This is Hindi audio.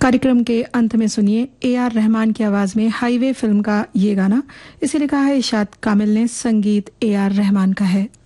कार्यक्रम के अंत में सुनिए AR रहमान की आवाज में हाईवे फिल्म का ये गाना। इसे लिखा है इशात कामिल ने, संगीत AR रहमान का है।